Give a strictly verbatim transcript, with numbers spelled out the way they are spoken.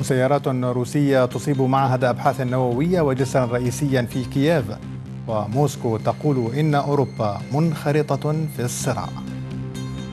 سيارات روسية تصيب معهد أبحاث نووية وجسرا رئيسيا في كييف، وموسكو تقول إن أوروبا منخرطة في الصراع.